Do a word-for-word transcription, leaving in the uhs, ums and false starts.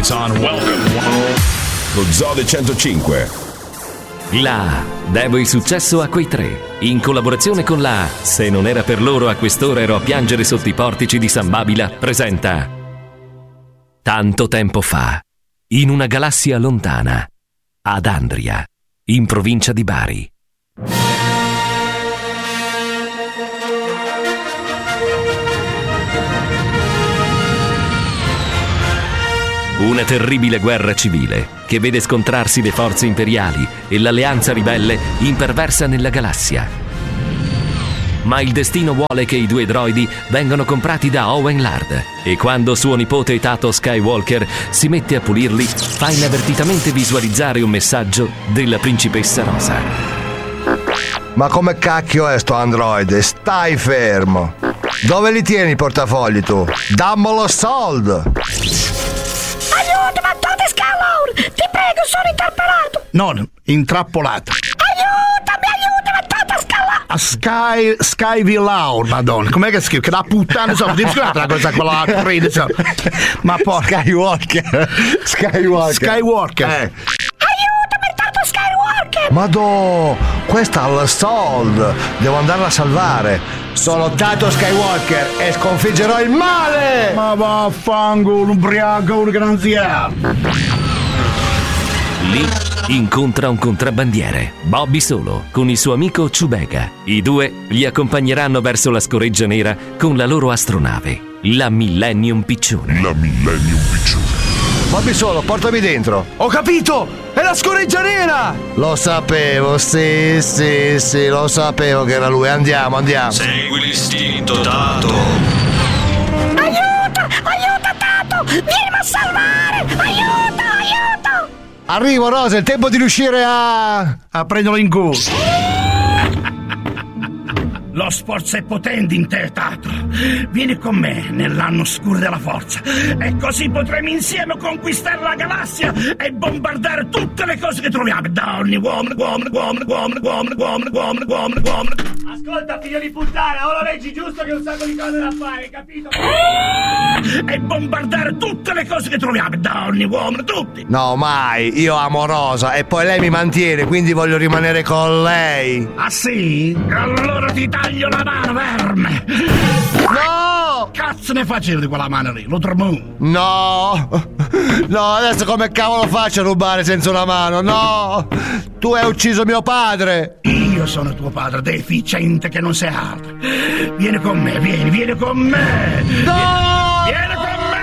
It's on Welcome. Lo Zoo del centocinque. La A devo il successo a quei tre, in collaborazione con la A, se non era per loro a quest'ora ero a piangere sotto i portici di San Babila, presenta Tanto tempo fa, in una galassia lontana, ad Andria, in provincia di Bari. Una terribile guerra civile che vede scontrarsi le forze imperiali e l'alleanza ribelle imperversa nella galassia. Ma il destino vuole che i due droidi vengano comprati da Owen Lard e quando suo nipote Tato Skywalker si mette a pulirli, fa inavvertitamente visualizzare un messaggio della principessa Rosa. Ma come cacchio è sto androide? Stai fermo! Dove li tieni i portafogli tu? Dammelo soldo! Aiuto, Mattone Scalone! Ti prego, sono interpellato! Non, intrappolato. Aiutami, aiutami, Mattone Scalone! A Sky, Sky Villaur, madonna. Com'è che scrive? Che da puttana, insomma, ti scusate la cosa quella crede, insomma. Ma porca... Skywalker! Skywalker! Skywalker! Eh. Aiutami, Tato Skywalker! Madò, questa ha la sold! Devo andarla a salvare! Sono Tato Skywalker e sconfiggerò il male! Ma vaffanculo, ubriaco, un granziato! Lì incontra un contrabbandiere, Bobby Solo, con il suo amico Chewbacca. I due gli accompagneranno verso la scoreggia nera con la loro astronave, la Millennium Piccione. La Millennium Piccione. Bobby Solo, portami dentro! Ho capito! È la scoreggia nera! Lo sapevo, sì, sì, sì, lo sapevo che era lui. Andiamo, andiamo. Segui l'istinto, Tato. Aiuto! Aiuto, Tato! Vieni a salvare! Aiuto! Aiuto! Arrivo, Rosa, è il tempo di riuscire a... A prenderlo in culo. Lo sforzo è potente in te, Tato. Vieni con me nell'anno oscuro della forza e così potremo insieme conquistare la galassia e bombardare tutte le cose che troviamo. Donne, uomini, uomini, uomini, uomini, uomini, uomini, uomini, uomini, uomini. Ascolta, figlio di puttana, ora leggi giusto che ho un sacco di cose da fare, capito? E bombardare tutte le cose che troviamo. Donne, uomini, tutti. No, mai. Io amo Rosa e poi lei mi mantiene, quindi voglio rimanere con lei. Ah sì? Allora ti taglio la mano, verme! No! Cazzo ne facevo di quella mano lì? Lo trovo? No! No, adesso come cavolo faccio a rubare senza una mano? No! Tu hai ucciso mio padre! Io sono tuo padre, deficiente che non sei altro. Vieni con me, vieni, vieni con me! No!